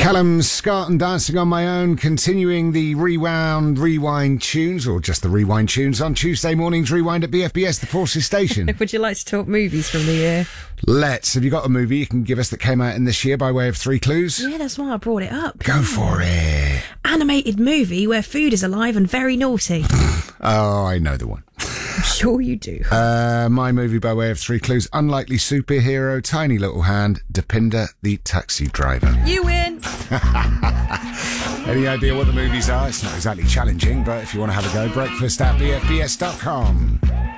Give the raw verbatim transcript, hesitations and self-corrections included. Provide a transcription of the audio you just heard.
Callum Scott and Dancing on My Own, continuing the Rewound Rewind tunes, or just the Rewind tunes, on Tuesday morning's Rewind at B F B S, the Forces station. Would you like to talk movies from the year? Let's. Have you got a movie you can give us that came out in this year by way of three clues? Yeah, that's why I brought it up. Go for it. Animated movie where food is alive and very naughty. Oh, I know the one. I'm sure you do. Uh, my movie by way of three clues: unlikely superhero, tiny little hand, Depinder the taxi driver. You win. Any idea what the movies are? It's not exactly challenging, but if you want to have a go, breakfast at b f b s dot com.